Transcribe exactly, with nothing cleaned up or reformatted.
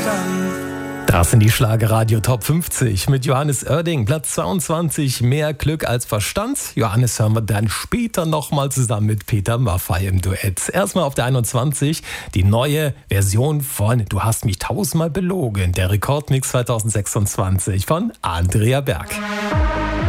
Das sind die Schlagerradio Top fünfzig mit Johannes Oerding. Platz zweiundzwanzig, mehr Glück als Verstand. Johannes hören wir dann später nochmal zusammen mit Peter Maffay im Duett. Erstmal auf der einundzwanzig, die neue Version von Du hast mich tausendmal belogen. Der Rekordmix zweitausendsechsundzwanzig von Andrea Berg.